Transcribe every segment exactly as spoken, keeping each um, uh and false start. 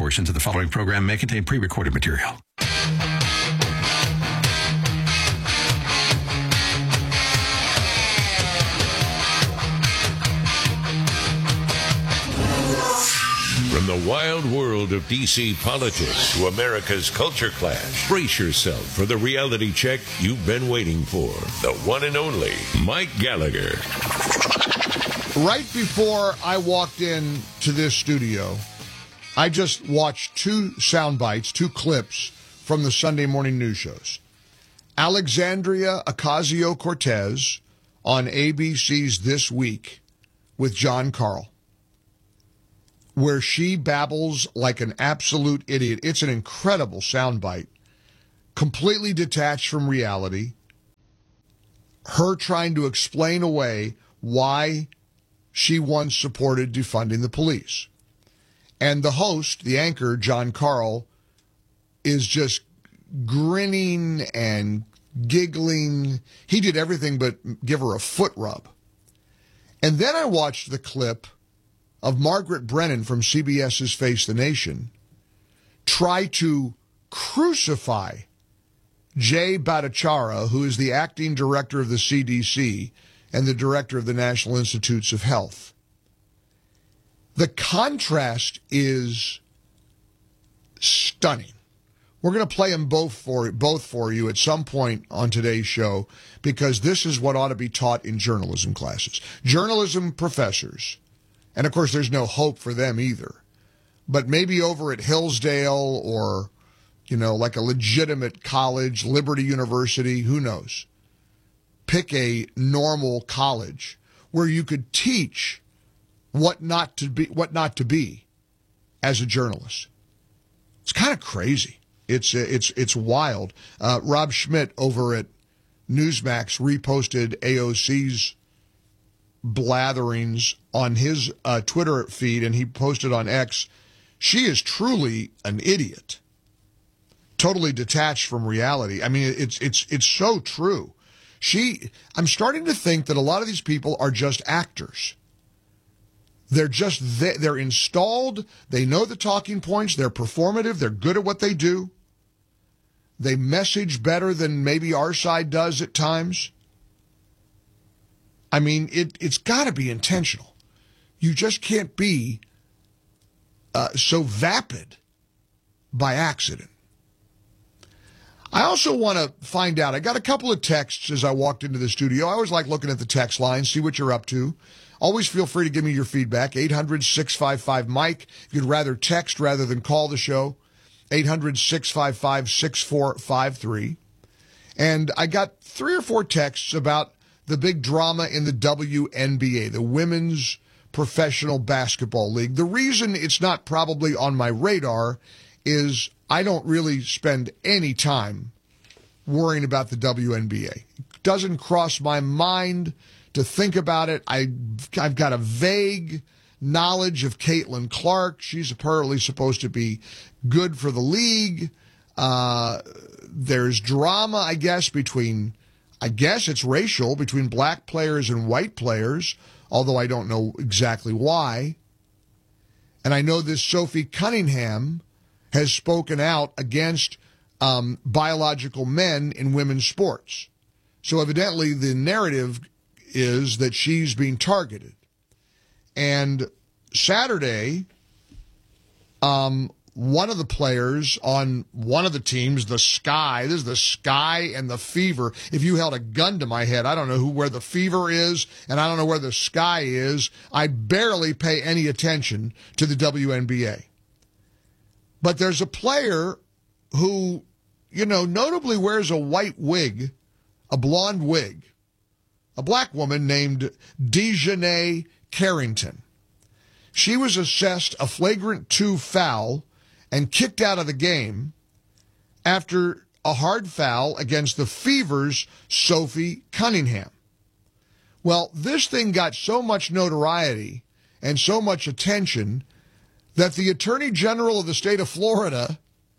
portions of the following program may contain pre-recorded material. From the wild world of D C politics to America's culture clash, brace yourself for the reality check you've been waiting for. The one and only Mike Gallagher. Right before I walked in to this studio, I just watched two sound bites, two clips from the Sunday morning news shows. Alexandria Ocasio-Cortez on A B C's This Week with Jon Karl, where she babbles like an absolute idiot. It's an incredible soundbite, completely detached from reality. Her trying to explain away why she once supported defunding the police. And the host, the anchor, Jon Karl, is just grinning and giggling. He did everything but give her a foot rub. And then I watched the clip of Margaret Brennan from CBS's Face the Nation try to crucify Jay Bhattacharya, who is the acting director of the C D C and the director of the National Institutes of Health. The contrast is stunning. We're going to play them both for both for you at some point on today's show, because this is what ought to be taught in journalism classes. Journalism professors, and of course there's no hope for them either, but maybe over at Hillsdale or, you know, like a legitimate college, Liberty University, who knows? Pick a normal college where you could teach what not to be, what not to be as a journalist. It's kind of crazy. It's it's it's wild. Uh, Rob Schmidt over at Newsmax reposted A O C's blatherings on his uh, Twitter feed, and he posted on X, she is truly an idiot, totally detached from reality. I mean, it's it's it's so true. She, I'm starting to think that a lot of these people are just actors. They're just, they're installed. They know the talking points. They're performative. They're good at what they do. They message better than maybe our side does at times. I mean, it, it's got to be intentional. You just can't be uh, so vapid by accident. I also want to find out, I got a couple of texts as I walked into the studio. I always like looking at the text line, see what you're up to. Always feel free to give me your feedback. eight hundred, six five five, Mike. If you'd rather text rather than call the show, eight hundred, six five five, six four five three. And I got three or four texts about the big drama in the W N B A, the Women's Professional Basketball League. The reason it's not probably on my radar is I don't really spend any time worrying about the W N B A. It doesn't cross my mind to think about it. I, I've got a vague knowledge of Caitlin Clark. She's apparently supposed to be good for the league. Uh, there's drama, I guess, between, I guess it's racial, between black players and white players, although I don't know exactly why. And I know this Sophie Cunningham has spoken out against um, biological men in women's sports. So evidently the narrative is that she's being targeted. And Saturday, um, one of the players on one of the teams, the Sky, this is the Sky and the Fever. If you held a gun to my head, I don't know who where the Fever is, and I don't know where the Sky is. I barely pay any attention to the W N B A. But there's a player who, you know, notably wears a white wig, a blonde wig, a black woman named Dejanay Carrington. She was assessed a flagrant two foul and kicked out of the game after a hard foul against the Fever's Sophie Cunningham. Well, this thing got so much notoriety and so much attention that the Attorney General of the state of Florida,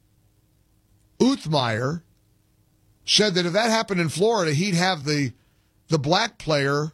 Uthmeyer, said that if that happened in Florida, he'd have the, the black player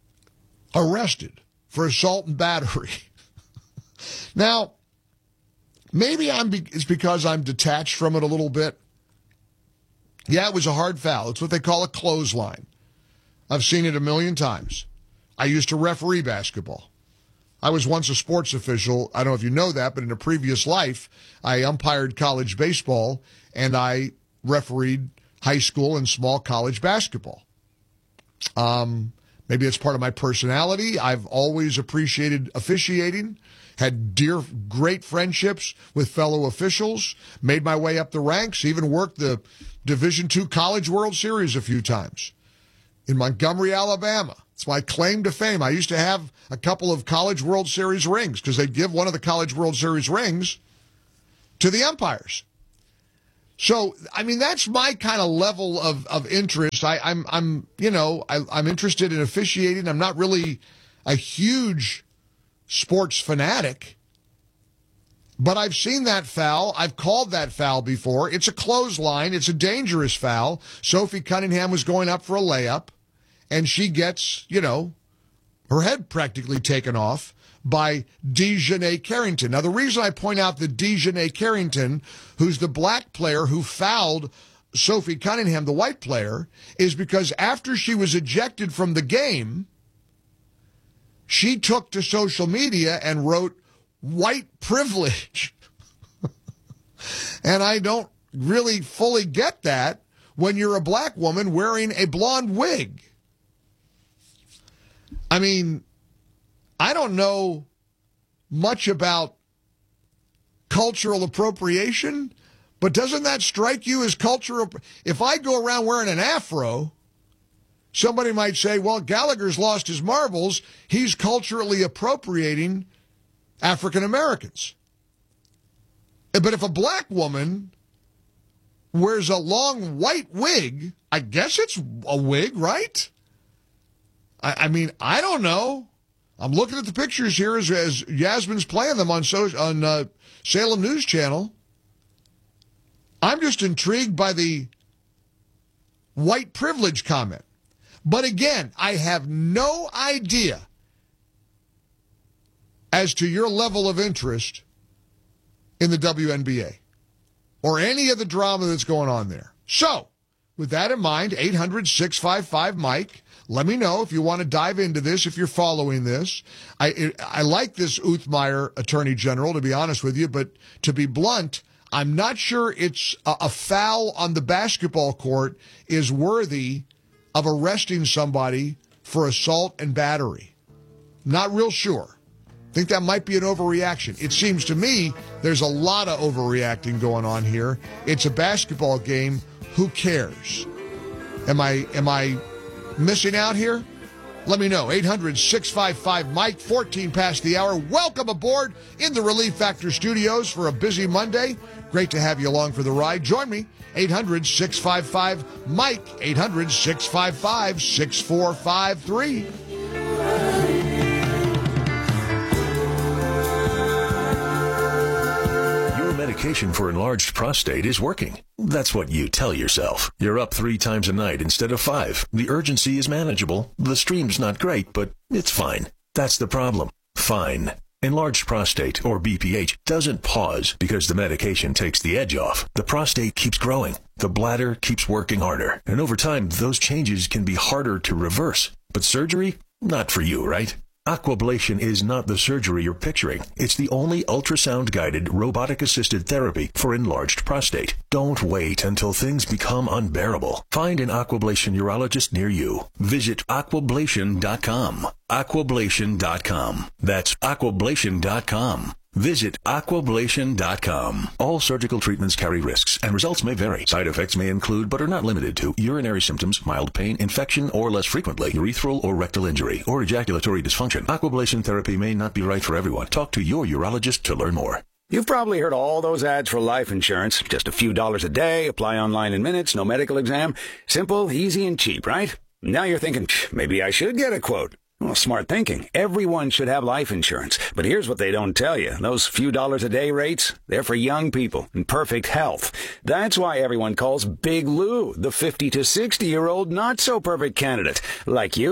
arrested for assault and battery. Now, maybe I'm be- it's because I'm detached from it a little bit. Yeah, it was a hard foul. It's what they call a clothesline. I've seen it a million times. I used to referee basketball. I was once a sports official. I don't know if you know that, but in a previous life, I umpired college baseball, and I refereed high school and small college basketball. Um, maybe it's part of my personality. I've always appreciated officiating, had dear, great friendships with fellow officials, made my way up the ranks, even worked the Division two College World Series a few times in Montgomery, Alabama. It's my claim to fame. I used to have a couple of College World Series rings because they'd give one of the College World Series rings to the umpires. So, I mean, that's my kind of level of, of interest. I, I'm, I'm, you know, I, I'm interested in officiating. I'm not really a huge sports fanatic, but I've seen that foul. I've called that foul before. It's a clothesline. It's a dangerous foul. Sophie Cunningham was going up for a layup, and she gets, you know, her head practically taken off by DeJohnay Carrington. Now, the reason I point out that DeJohnay Carrington, who's the black player who fouled Sophie Cunningham, the white player, is because after she was ejected from the game, she took to social media and wrote, "white privilege." And I don't really fully get that when you're a black woman wearing a blonde wig. I mean, I don't know much about cultural appropriation, but doesn't that strike you as cultural? If I go around wearing an afro, somebody might say, well, Gallagher's lost his marbles. He's culturally appropriating African Americans. But if a black woman wears a long white wig, I guess it's a wig, right? I, I mean, I don't know. I'm looking at the pictures here as, as Yasmin's playing them on, so, on uh, Salem News Channel. I'm just intrigued by the white privilege comment. But again, I have no idea as to your level of interest in the W N B A or any of the drama that's going on there. So, with that in mind, eight hundred, six five five, Mike. Let me know if you want to dive into this, if you're following this. I I like this Uthmeyer Attorney General, to be honest with you, but to be blunt, I'm not sure it's a, a foul on the basketball court is worthy of arresting somebody for assault and battery. Not real sure. I think that might be an overreaction. It seems to me there's a lot of overreacting going on here. It's a basketball game. Who cares? Am I am I missing out here? Let me know. eight hundred, six five five, Mike, fourteen past the hour. Welcome aboard in the Relief Factor studios for a busy Monday. Great to have you along for the ride. Join me, eight hundred, six five five, Mike, eight hundred, six five five, six four five three. Medication for enlarged prostate is working. That's what you tell yourself. You're up three times a night instead of five. The urgency is manageable. The stream's not great, but it's fine. That's the problem. Fine. Enlarged prostate, or B P H, doesn't pause because the medication takes the edge off. The prostate keeps growing. The bladder keeps working harder. And over time, those changes can be harder to reverse. But surgery? Not for you, right? Aquablation is not the surgery you're picturing. It's the only ultrasound-guided, robotic-assisted therapy for enlarged prostate. Don't wait until things become unbearable. Find an Aquablation urologist near you. Visit aquablation dot com. aquablation dot com. That's aquablation dot com. Visit aquablation dot com. All surgical treatments carry risks, and results may vary. Side effects may include, but are not limited to, urinary symptoms, mild pain, infection, or less frequently, urethral or rectal injury, or ejaculatory dysfunction. Aquablation therapy may not be right for everyone. Talk to your urologist to learn more. You've probably heard all those ads for life insurance. Just a few dollars a day, apply online in minutes, no medical exam. Simple, easy, and cheap, right? Now you're thinking, maybe I should get a quote. Well, smart thinking. Everyone should have life insurance. But here's what they don't tell you. Those few dollars a day rates, they're for young people in perfect health. That's why everyone calls Big Lou the fifty to sixty-year-old not-so-perfect candidate, like you.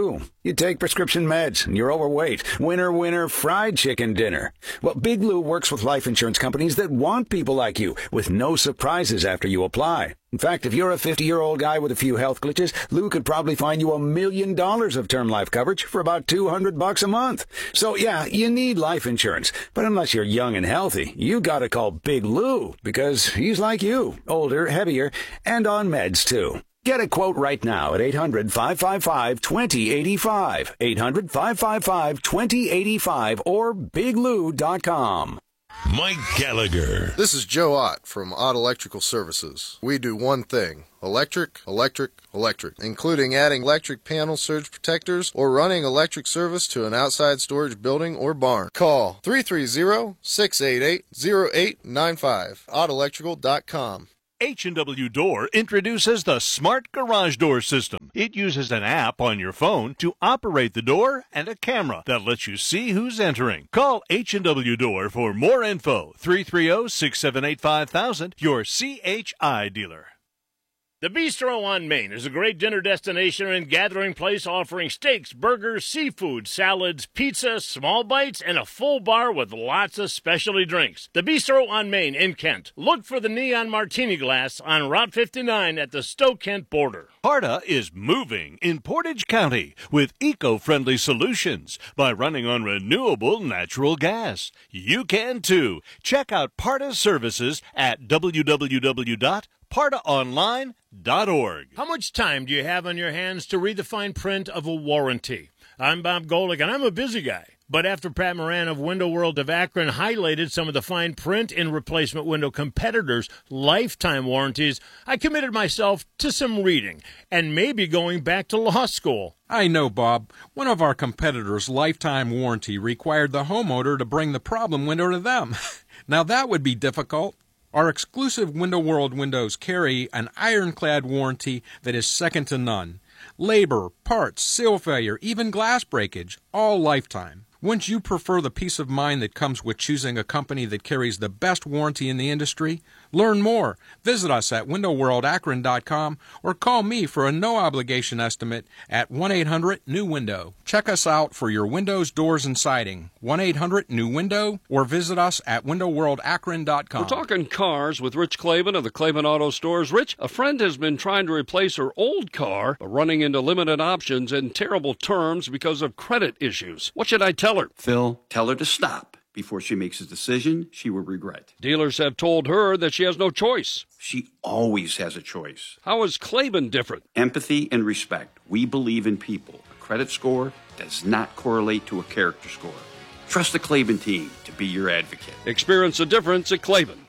You take prescription meds and you're overweight. Winner, winner, fried chicken dinner. Well, Big Lou works with life insurance companies that want people like you with no surprises after you apply. In fact, if you're a fifty-year-old guy with a few health glitches, Lou could probably find you a million dollars of term life coverage for about two hundred bucks a month. So yeah, you need life insurance. But unless you're young and healthy, you gotta call Big Lou because he's like you, older, heavier, and on meds too. Get a quote right now at eight hundred, five five five, two zero eight five, eight hundred, five five five, two zero eight five, or big lou dot com. Mike Gallagher. This is Joe Ott from Ott Electrical Services. We do one thing: electric, electric, electric, including adding electric panel surge protectors or running electric service to an outside storage building or barn. Call three three zero, six eight eight, zero eight nine five, ott electrical dot com. H and W Door introduces the Smart Garage Door System. It uses an app on your phone to operate the door and a camera that lets you see who's entering. Call H and W Door for more info. three three zero, six seven eight, five thousand, your C H I dealer. The Bistro on Main is a great dinner destination and gathering place offering steaks, burgers, seafood, salads, pizza, small bites, and a full bar with lots of specialty drinks. The Bistro on Main in Kent. Look for the neon martini glass on Route fifty-nine at the Stowe-Kent border. Parta is moving in Portage County with eco-friendly solutions by running on renewable natural gas. You can too. Check out Parta's services at w w w dot parta online dot org. How much time do you have on your hands to read the fine print of a warranty? I'm Bob Golick, and I'm a busy guy. But after Pat Moran of Window World of Akron highlighted some of the fine print in replacement window competitors' lifetime warranties, I committed myself to some reading and maybe going back to law school. I know, Bob. One of our competitors' lifetime warranty required the homeowner to bring the problem window to them. Now that would be difficult. Our exclusive Window World windows carry an ironclad warranty that is second to none. Labor, parts, seal failure, even glass breakage, all lifetime. Wouldn't you prefer the peace of mind that comes with choosing a company that carries the best warranty in the industry? Learn more. Visit us at window world akron dot com or call me for a no-obligation estimate at one eight hundred new window. Check us out for your windows, doors, and siding. one eight hundred new window or visit us at window world akron dot com. We're talking cars with Rich Clavin of the Clavin Auto Stores. Rich, a friend has been trying to replace her old car, but running into limited options and terrible terms because of credit issues. What should I tell her? Phil, tell her to stop. Before she makes a decision she will regret. Dealers have told her that she has no choice. She always has a choice. How is Clavin different? Empathy and respect. We believe in people. A credit score does not correlate to a character score. Trust the Clavin team to be your advocate. Experience the difference at Clavin.